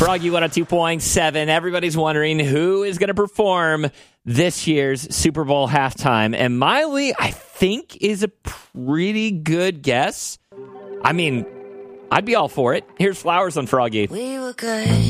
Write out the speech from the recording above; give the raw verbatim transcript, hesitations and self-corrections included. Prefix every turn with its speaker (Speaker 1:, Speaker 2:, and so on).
Speaker 1: Froggy one oh two point seven. Everybody's wondering who is going to perform this year's Super Bowl halftime. And Miley, I think, is a pretty good guess. I mean, I'd be all for it. Here's Flowers on Froggy.
Speaker 2: We were good.